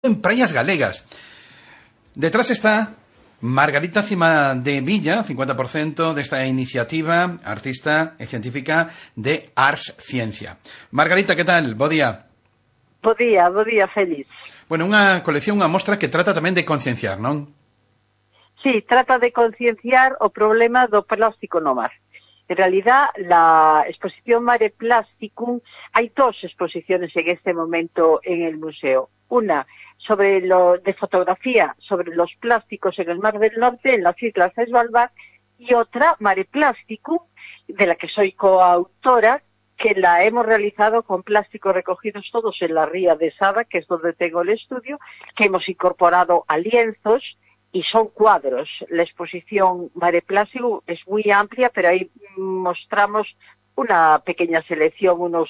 en praias galegas. Detrás está Margarita Cima de Villa, 50% de esta iniciativa artista e científica de Ars Ciencia. Margarita, que tal? Bo día. Bo día, Félix. Bueno, unha colección, unha mostra que trata tamén de concienciar, non? Sí, trata de concienciar o problema do plástico no mar. En realidad, la exposición Mare Plasticum, hay dos exposiciones en este momento en el museo. Una sobre de fotografía sobre los plásticos en el Mar del Norte, en las islas Svalbard, y otra, Mare Plasticum, de la que soy coautora, que la hemos realizado con plásticos recogidos todos en la ría de Sada, que es donde tengo el estudio, que hemos incorporado a lienzos, y son cuadros. La exposición Mare Plasticum es muy amplia, pero ahí mostramos una pequeña selección, unos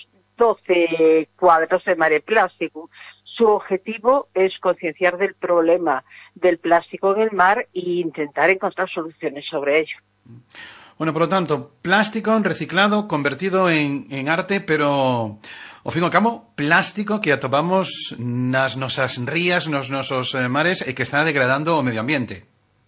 12 cuadros de Mare Plasticum. Su objetivo es concienciar del problema del plástico en el mar e intentar encontrar soluciones sobre ello. Bueno, por lo tanto, plástico reciclado, convertido en arte, pero, ao fin e ao cabo, plástico que atopamos nas nosas rías, nos nosos mares e que está degradando o medio ambiente.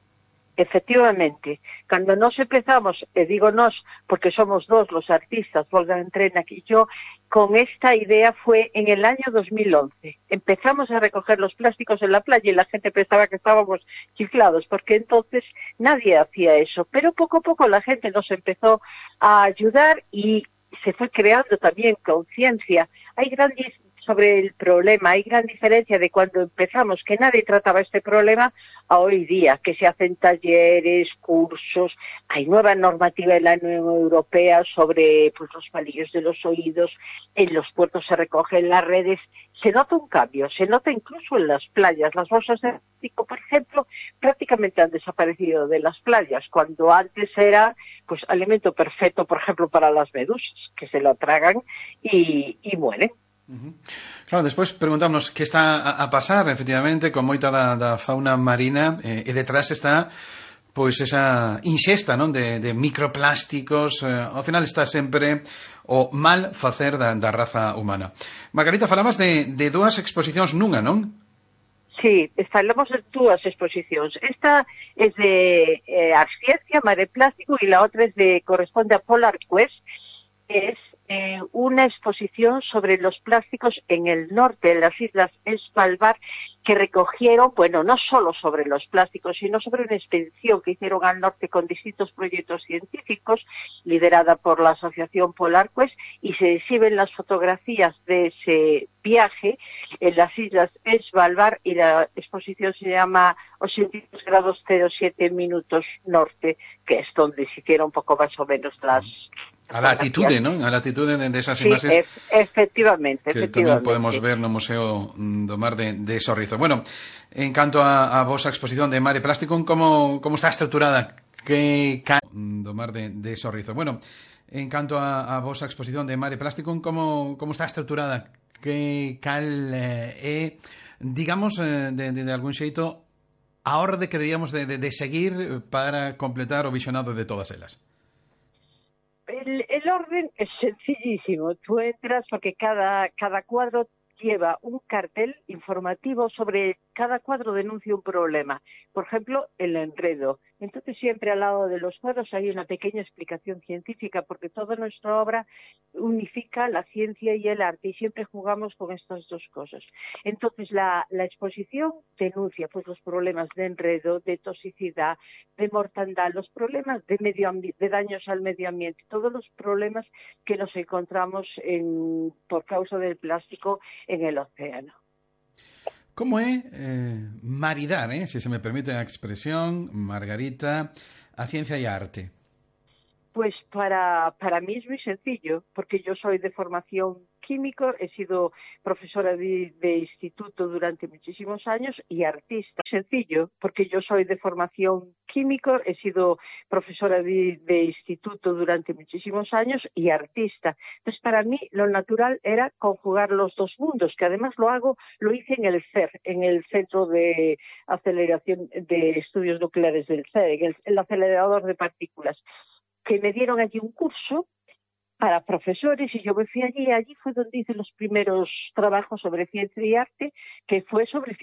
Efectivamente, cuando nos empezamos, digo nos porque somos dos los artistas, Wolfgang Trenak y yo, con esta idea fue en el año 2011. Empezamos a recoger los plásticos en la playa y la gente pensaba que estábamos chiflados, porque entonces nadie hacía eso. Pero poco a poco la gente nos empezó a ayudar y se fue creando también conciencia. Hay grandes sobre el problema, hay gran diferencia de cuando empezamos, que nadie trataba este problema, a hoy día, que se hacen talleres, cursos, hay nueva normativa en la Unión Europea sobre los palillos de los oídos, en los puertos se recogen las redes, se nota un cambio, se nota incluso en las playas. Las bolsas de plástico, por ejemplo, prácticamente han desaparecido de las playas, cuando antes era alimento perfecto, por ejemplo, para las medusas, que se lo tragan y mueren. Claro, despois preguntamos que está a pasar, efectivamente, con moita da fauna marina, e detrás está pois esa inxesta, non, de microplásticos. Ao final está sempre o mal facer da raza humana. Margarita, falabas de dúas exposicións nunha, non? Sí, falamos de dúas exposicións. Esta es de Ars Ciencia, Mare Plasticum, y la otra corresponde a Polar Quest, que es una exposición sobre los plásticos en el norte de las islas Svalbard, que recogieron, no solo sobre los plásticos, sino sobre una expedición que hicieron al norte con distintos proyectos científicos, liderada por la Asociación Polar Quest, y se exhiben las fotografías de ese viaje en las islas Svalbard, y la exposición se llama 82 grados 07 minutos norte, que es donde se hicieron un poco más o menos las... A latitude, non? A latitude desas imaxes. Sí, efectivamente. Que tamén podemos ver no Museo do Mar de Sorrizo. Bueno, en canto a vosa exposición de Mare Plasticum, como está estruturada? Do Mar de Sorrizo. Bueno, en canto a vosa exposición de Mare Plasticum, como está estruturada? Cal é, digamos, de algún xeito, a orde que deberíamos de seguir para completar o visionado de todas elas? El orden es sencillísimo. Tú entras porque cada cuadro lleva un cartel informativo sobre cada cuadro denuncia un problema. Por ejemplo, el enredo. Entonces siempre al lado de los cuadros hay una pequeña explicación científica, porque toda nuestra obra unifica la ciencia y el arte y siempre jugamos con estas dos cosas. Entonces la exposición denuncia los problemas de enredo, de toxicidad, de mortandad, los problemas de daños al medio ambiente, todos los problemas que nos encontramos por causa del plástico en el océano. Como é maridar, se se me permite a expresión, Margarita, a ciencia e a arte? Pues para mí es muy sencillo, porque yo soy de formación químico, he sido profesora de instituto durante muchísimos años y artista. Sencillo, porque yo soy de formación químico, he sido profesora de instituto durante muchísimos años y artista. Entonces, para mí lo natural era conjugar los dos mundos, que además lo hice en el CER, en el Centro de Aceleración de Estudios Nucleares del CER, en el acelerador de partículas, que me dieron allí un curso para profesores y yo me fui allí fue donde hice los primeros trabajos sobre ciencia y arte, que fue sobre